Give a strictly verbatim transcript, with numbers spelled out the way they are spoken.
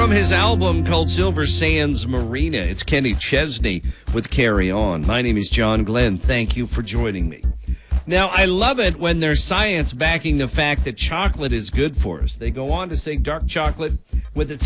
From his album called Silver Sands Marina, it's Kenny Chesney with Carry On. My name is John Glenn. Thank you for joining me. Now, I love it when there's science backing the fact that chocolate is good for us. They go on to say dark chocolate with its